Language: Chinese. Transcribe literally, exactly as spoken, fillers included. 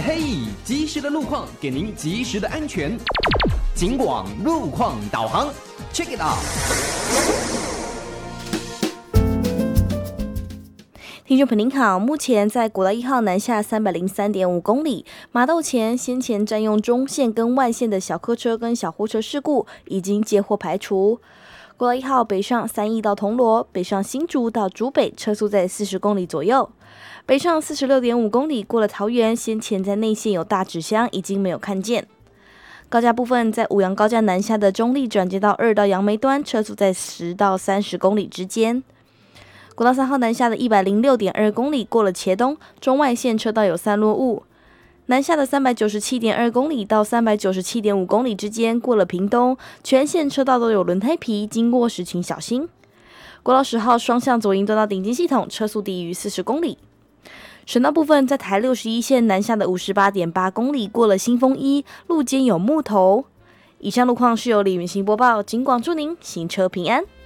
嘿嘿，及时的路况给您及时的安全。警广路况导航 ，check it out。 听众朋友您好，目前在国道一号南下三百零三点五公里，麻豆前先前占用中线跟外线的小客车跟小货车事故已经接获排除。国道一号北上三义到铜锣，北上新竹到竹北，车速在四十公里左右。北上四十六点五公里，过了桃园，先前在内线有大纸箱，已经没有看见。高架部分，在五杨高架南下的中立转接到二到杨梅端，车速在十到三十公里之间。国道三号南下的一百零六点二公里，过了茄东，中外线车道有散落雾。南下的三百九十七点二公里到三百九十七点五公里之间，过了屏东，全线车道都有轮胎皮，经过时请小心。国道十号双向左营端到顶尖系统，车速低于四十公里。省道部分，在台六十一线南下的五十八点八公里，过了新丰一，路肩有木头。以上路况是由李云行播报，警广祝您行车平安。